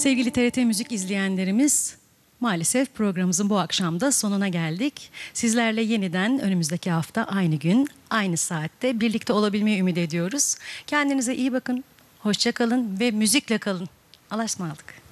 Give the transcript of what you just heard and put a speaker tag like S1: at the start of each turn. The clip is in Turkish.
S1: Sevgili TRT Müzik izleyenlerimiz, maalesef programımızın bu akşam da sonuna geldik. Sizlerle yeniden önümüzdeki hafta aynı gün, aynı saatte birlikte olabilmeyi ümit ediyoruz. Kendinize iyi bakın, hoşça kalın ve müzikle kalın. Allah'a ısmarladık.